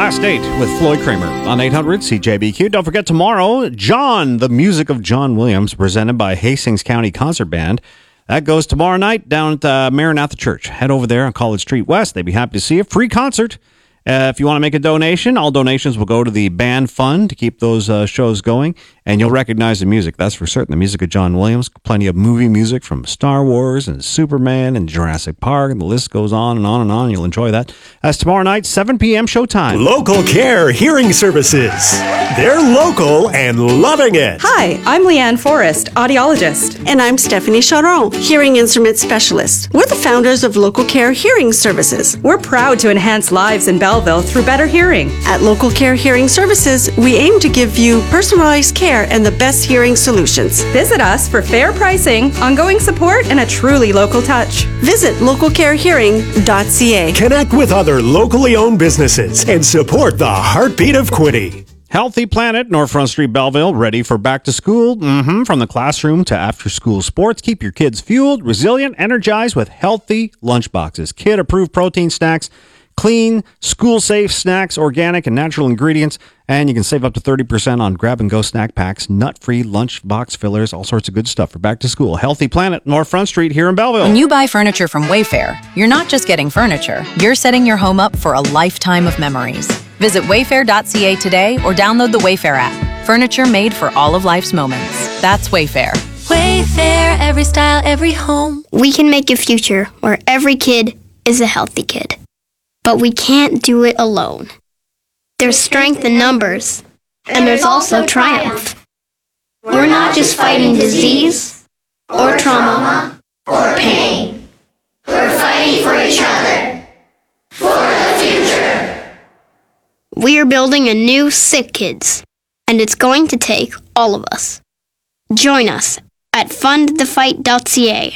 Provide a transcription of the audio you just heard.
Last Date with Floyd Kramer on 800 CJBQ. Don't forget tomorrow, John, the music of John Williams, presented by Hastings County Concert Band. That goes tomorrow night down at Maranatha Church. Head over there on College Street West. They'd be happy to see you. Free concert. If you want to make a donation, all donations will go to the band fund to keep those shows going, and you'll recognize the music, that's for certain. The music of John Williams, plenty of movie music from Star Wars and Superman and Jurassic Park, and the list goes on and on and on. You'll enjoy that. That's tomorrow night, 7 p.m. showtime. Local Care Hearing Services. They're local and loving it. Hi, I'm Leanne Forrest, audiologist. And I'm Stephanie Charon, hearing instrument specialist. We're the founders of Local Care Hearing Services. We're proud to enhance lives in Belleville through better hearing. At Local Care Hearing Services, we aim to give you personalized care and the best hearing solutions. Visit us for fair pricing, ongoing support, and a truly local touch. Visit localcarehearing.ca. Connect with other locally owned businesses and support the heartbeat of Quinte. Healthy Planet, North Front Street, Belleville, ready for back to school. From the classroom to after school sports. Keep your kids fueled, resilient, energized with healthy lunchboxes. Kid-approved protein snacks, clean, school-safe snacks, organic and natural ingredients, and you can save up to 30% on grab-and-go snack packs, nut-free lunchbox fillers, all sorts of good stuff for back to school. Healthy Planet, North Front Street here in Belleville. When you buy furniture from Wayfair, you're not just getting furniture, you're setting your home up for a lifetime of memories. Visit wayfair.ca today or download the Wayfair app. Furniture made for all of life's moments. That's Wayfair. Wayfair, every style, every home. We can make a future where every kid is a healthy kid. But we can't do it alone. There's strength in numbers, and there's also triumph. We're not just fighting disease, or trauma, or pain. We're fighting for each other, for the future. We're building a new Sick Kids, and it's going to take all of us. Join us at fundthefight.ca.